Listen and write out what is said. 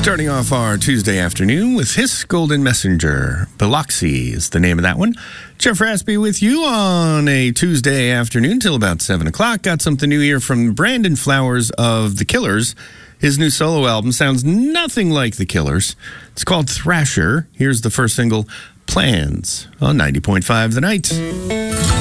Starting off our Tuesday afternoon with His Golden Messenger. Biloxi is the name of that one. Jeff Raspy with you on a Tuesday afternoon till about 7 o'clock. Got something new here from Brandon Flowers of The Killers. His new solo album sounds nothing like The Killers. It's called Thrasher. Here's the first single, Plans, on 90.5 The Night.